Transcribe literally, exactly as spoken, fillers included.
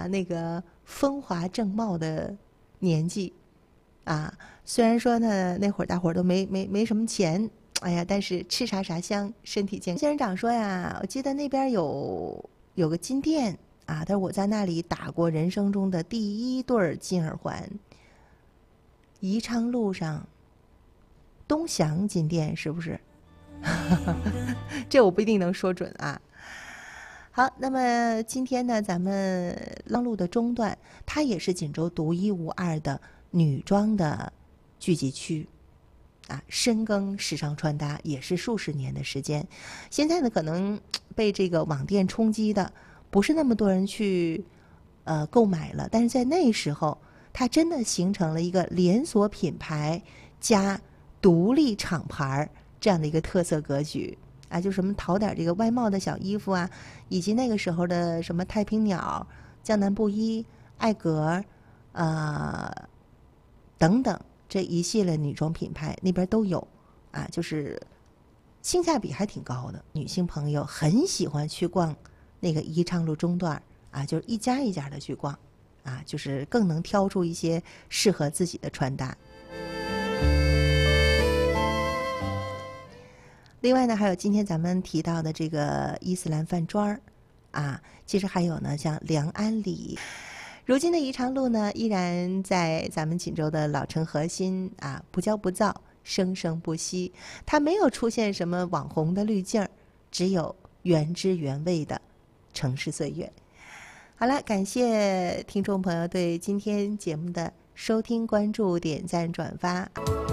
那个风华正茂的年纪啊。虽然说呢，那会儿大伙儿都没没没什么钱，哎呀，但是吃啥啥香，身体健康。仙人掌说呀，我记得那边有有个金店啊，但是我在那里打过人生中的第一对金耳环。宜昌路上东祥金店是不是？这我不一定能说准啊。好，那么今天呢，咱们浪路的中段，它也是锦州独一无二的女装的聚集区啊，深耕时尚穿搭也是数十年的时间。现在呢，可能被这个网店冲击的不是那么多人去呃购买了，但是在那时候，它真的形成了一个连锁品牌加独立厂牌这样的一个特色格局。啊，就什么淘点这个外贸的小衣服啊，以及那个时候的什么太平鸟、江南布衣、艾格，呃等等这一系列女装品牌那边都有啊，就是性价比还挺高的。女性朋友很喜欢去逛那个宜昌路中段啊，就是一家一家的去逛啊，就是更能挑出一些适合自己的穿搭。另外呢，还有今天咱们提到的这个伊斯兰饭庄啊，其实还有呢，像梁安里。如今的宜昌路呢，依然在咱们锦州的老城核心啊，不骄不躁，生生不息。它没有出现什么网红的滤镜，只有原汁原味的城市岁月。好了，感谢听众朋友对今天节目的收听、关注、点赞、转发。